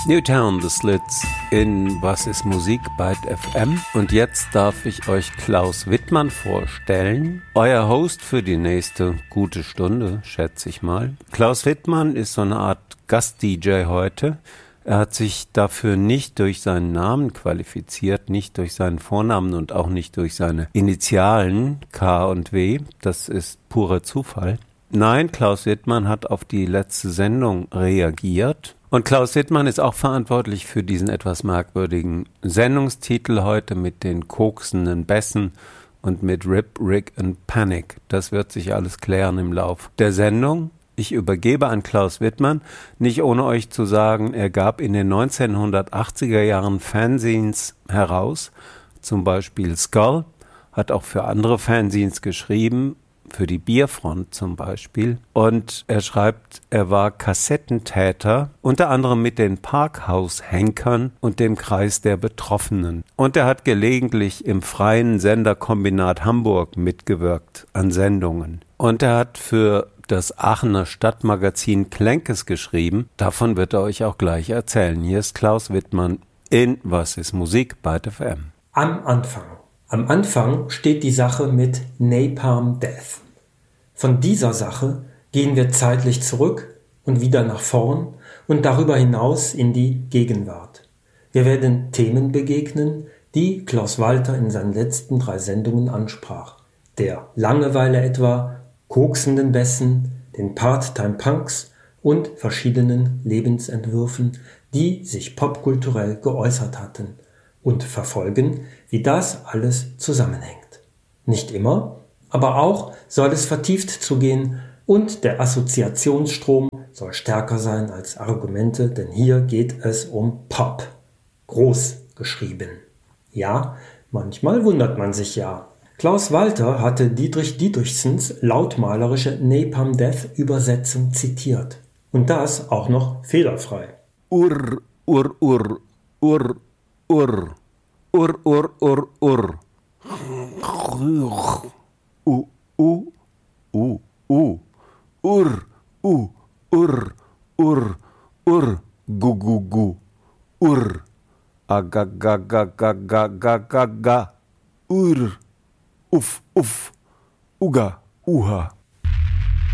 Newtown, The Slits in Was ist Musik bei FM. Und jetzt darf ich euch Klaus Wittmann vorstellen, euer Host für die nächste gute Stunde, schätze ich mal. Klaus Wittmann ist so eine Art Gast-DJ heute. Er hat sich dafür nicht durch seinen Namen qualifiziert, nicht durch seinen Vornamen und auch nicht durch seine Initialen K und W. Das ist purer Zufall. Nein, Klaus Wittmann hat auf die letzte Sendung reagiert. Und Klaus Wittmann ist auch verantwortlich für diesen etwas merkwürdigen Sendungstitel heute mit den koksenden Bässen und mit Rip, Rig and Panic. Das wird sich alles klären im Lauf der Sendung. Ich übergebe an Klaus Wittmann, nicht ohne euch zu sagen, er gab in den 1980er Jahren Fanzines heraus, zum Beispiel Skull, hat auch für andere Fanzines geschrieben, für die Bierfront zum Beispiel. Und er schreibt, er war Kassettentäter, unter anderem mit den Parkhaus-Henkern und dem Kreis der Betroffenen. Und er hat gelegentlich im Freien Senderkombinat Hamburg mitgewirkt an Sendungen. Und er hat für das Aachener Stadtmagazin Klenkes geschrieben. Davon wird er euch auch gleich erzählen. Hier ist Klaus Wittmann in Was ist Musik bei FM. Am Anfang steht die Sache mit Napalm Death. Von dieser Sache gehen wir zeitlich zurück und wieder nach vorn und darüber hinaus in die Gegenwart. Wir werden Themen begegnen, die Klaus Walter in seinen letzten 3 Sendungen ansprach. Der Langeweile etwa, koksenden Bässen, den Part-Time-Punks und verschiedenen Lebensentwürfen, die sich popkulturell geäußert hatten, und verfolgen, wie das alles zusammenhängt. Nicht immer, aber auch soll es vertieft zugehen und der Assoziationsstrom soll stärker sein als Argumente, denn hier geht es um Pop. Groß geschrieben. Ja, manchmal wundert man sich ja. Klaus Walter hatte Dietrich Dietrichsens lautmalerische Napalm Death Übersetzung zitiert. Und das auch noch fehlerfrei. Ur, ur, ur, ur, ur, ur, ur, ur, ur. U, u, u, u, ur, ur, ur, gu, gu, gu, ur, aga, ga, ga, ga, ga, ga, ga, ga, ur, uff, uff, uga, uha.